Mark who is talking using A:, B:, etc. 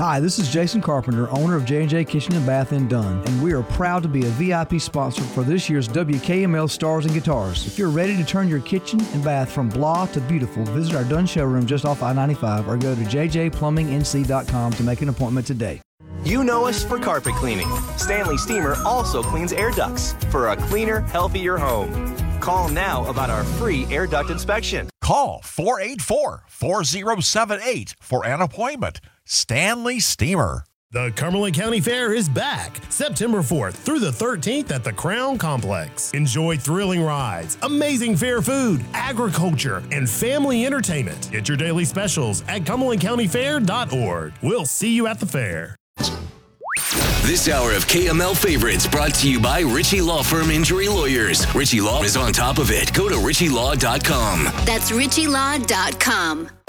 A: Hi, this is Jason Carpenter, owner of J&J Kitchen and Bath in Dunn, and we are proud to be a VIP sponsor for this year's WKML Stars and Guitars. If you're ready to turn your kitchen and bath from blah to beautiful, visit our Dunn showroom just off I-95 or go to jjplumbingnc.com to make an appointment today.
B: You know us for carpet cleaning. Stanley Steamer also cleans air ducts for a cleaner, healthier home. Call now about our free air duct inspection.
C: Call 484-4078 for an appointment. Stanley Steamer.
D: The Cumberland County Fair is back September 4th through the 13th at the Crown Complex. Enjoy thrilling rides, amazing fair food, agriculture, and family entertainment. Get your daily specials at CumberlandCountyFair.org. We'll see you at the fair.
E: This hour of KML Favorites brought to you by Ritchie Law Firm Injury Lawyers. Ritchie Law is on top of it. Go to RitchieLaw.com.
F: That's RitchieLaw.com.